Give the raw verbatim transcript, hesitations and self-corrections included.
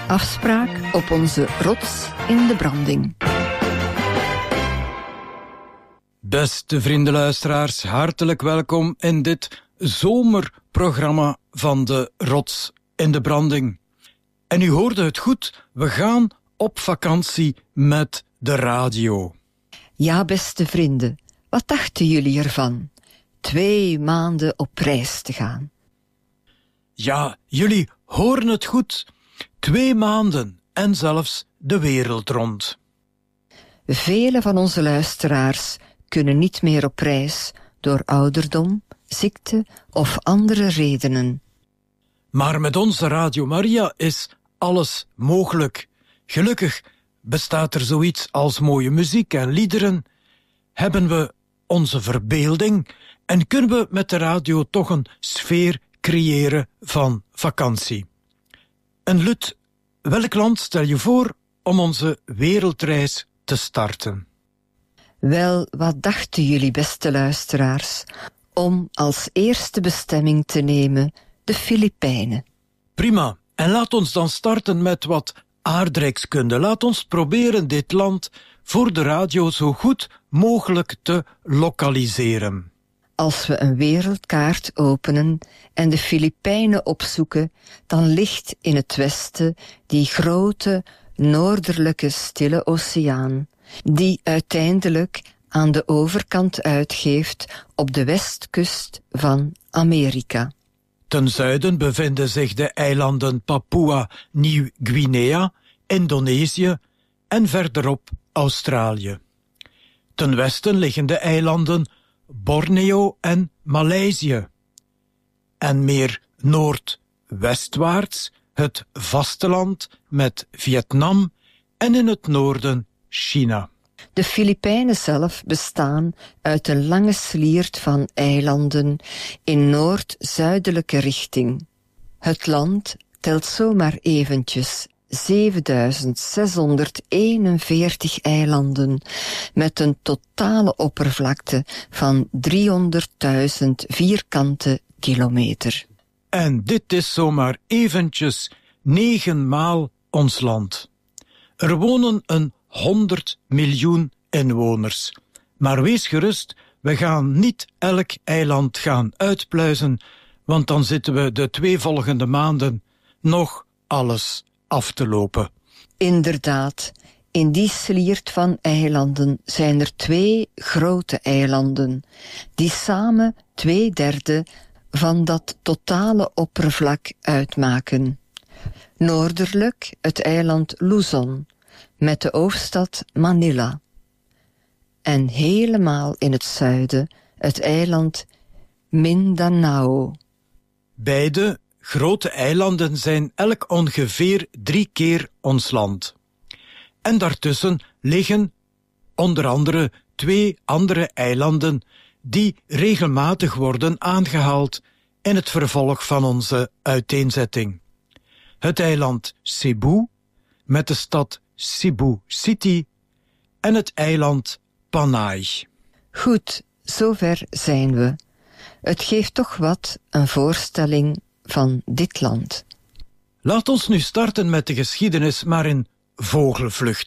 Afspraak op onze rots in de branding. Beste vriendenluisteraars, hartelijk welkom in dit zomerprogramma van de Rots in de Branding. En u hoorde het goed, we gaan op vakantie met de radio. Ja, beste vrienden, wat dachten jullie ervan? Twee maanden op reis te gaan. Ja, jullie horen het goed. Twee maanden en zelfs de wereld rond. Vele van onze luisteraars kunnen niet meer op reis door ouderdom, ziekte of andere redenen. Maar met onze Radio Maria is alles mogelijk. Gelukkig bestaat er zoiets als mooie muziek en liederen. Hebben we onze verbeelding en kunnen we met de radio toch een sfeer creëren van vakantie. En Lut, welk land stel je voor om onze wereldreis te starten? Wel, wat dachten jullie, beste luisteraars, om als eerste bestemming te nemen de Filipijnen? Prima, en laat ons dan starten met wat aardrijkskunde. Laat ons proberen dit land voor de radio zo goed mogelijk te lokaliseren. Als we een wereldkaart openen en de Filipijnen opzoeken, dan ligt in het westen die grote noordelijke stille oceaan, die uiteindelijk aan de overkant uitgeeft op de westkust van Amerika. Ten zuiden bevinden zich de eilanden Papua-Nieuw-Guinea, Indonesië en verderop Australië. Ten westen liggen de eilanden Borneo en Maleisië. En meer noordwestwaarts het vasteland met Vietnam en in het noorden China. De Filipijnen zelf bestaan uit een lange sliert van eilanden in noord-zuidelijke richting. Het land telt zomaar eventjes zevenduizend zeshonderdeenenveertig eilanden met een totale oppervlakte van driehonderdduizend vierkante kilometer. En dit is zomaar eventjes negenmaal ons land. Er wonen een honderd miljoen inwoners. Maar wees gerust, we gaan niet elk eiland gaan uitpluizen, want dan zitten we de twee volgende maanden nog alles af te lopen. Inderdaad, in die sliert van eilanden zijn er twee grote eilanden, die samen twee derde van dat totale oppervlak uitmaken. Noordelijk het eiland Luzon, met de hoofdstad Manila. En helemaal in het zuiden het eiland Mindanao. Beide grote eilanden zijn elk ongeveer drie keer ons land. En daartussen liggen onder andere twee andere eilanden die regelmatig worden aangehaald in het vervolg van onze uiteenzetting. Het eiland Cebu met de stad Cebu City en het eiland Panay. Goed, zover zijn we. Het geeft toch wat een voorstelling van dit land. Laat ons nu starten met de geschiedenis, maar in vogelvlucht.